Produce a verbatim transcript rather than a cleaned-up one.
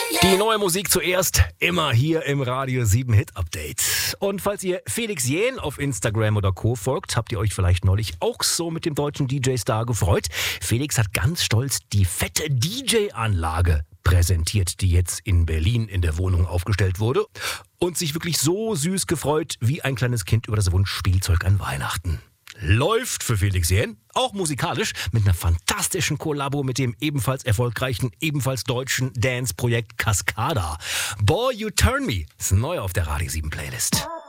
Die neue Musik zuerst, immer hier im Radio sieben Hit Update. Und falls ihr Felix Jähn auf Instagram oder Co. folgt, habt ihr euch vielleicht neulich auch so mit dem deutschen D J-Star gefreut. Felix hat ganz stolz die fette D J-Anlage präsentiert, die jetzt in Berlin in der Wohnung aufgestellt wurde. Und sich wirklich so süß gefreut wie ein kleines Kind über das Wunschspielzeug an Weihnachten. Läuft für Felix Jähn, auch musikalisch, mit einer fantastischen Kollabo mit dem ebenfalls erfolgreichen, ebenfalls deutschen Dance-Projekt Cascada. Boy, You Turn Me ist neu auf der Radio sieben Playlist.